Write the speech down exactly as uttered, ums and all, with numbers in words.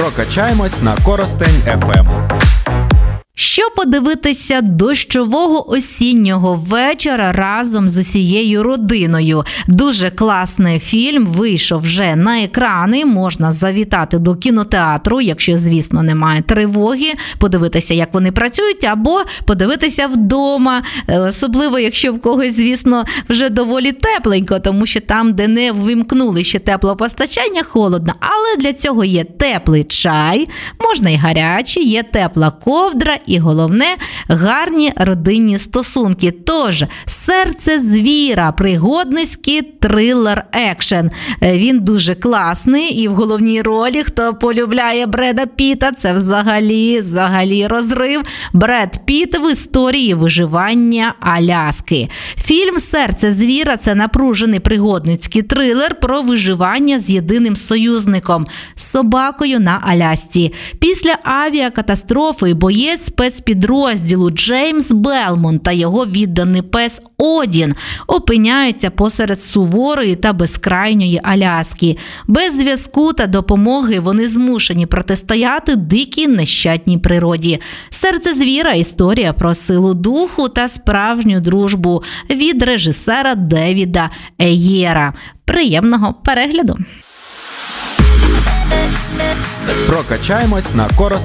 Прокачаємось на Коростень еф ем. Що подивитися дощового осіннього вечора разом з усією родиною? Дуже класний фільм вийшов вже на екрани, можна завітати до кінотеатру, якщо, звісно, немає тривоги, подивитися, як вони працюють, або подивитися вдома, особливо, якщо в когось, звісно, вже доволі тепленько, тому що там, де не ввімкнули ще теплопостачання, холодно, але для цього є теплий чай, можна і гарячий, є тепла ковдра, і головне – гарні родинні стосунки. Тож, «Серце звіра» – пригодницький трилер-екшен. Він дуже класний, і в головній ролі, хто полюбляє Бреда Піта, це взагалі, взагалі розрив. Бред Піт в історії виживання Аляски. Фільм «Серце звіра» – це напружений пригодницький трилер про виживання з єдиним союзником – собакою на Алясці. Після авіакатастрофи боєць спецпідрозділу Джеймс Белмонт та його відданий пес Одін опиняються посеред суворої та безкрайньої Аляски. Без зв'язку та допомоги вони змушені протистояти дикій нещадній природі. «Серце звіра» – історія про силу духу та справжню дружбу від режисера Девіда Еєра. Приємного перегляду! Прокачаємось на Коростень